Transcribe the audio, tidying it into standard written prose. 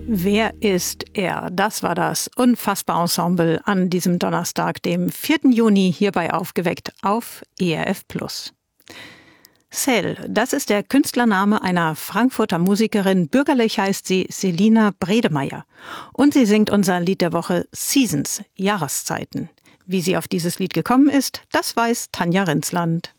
Wer ist er? Das war das Unfassbar Ensemble an diesem Donnerstag, dem 4. Juni, hierbei aufgeweckt auf ERF+. Cell, das ist der Künstlername einer Frankfurter Musikerin. Bürgerlich heißt sie Selina Bredemeier. Und sie singt unser Lied der Woche Seasons, Jahreszeiten. Wie sie auf dieses Lied gekommen ist, das weiß Tanja Rinsland.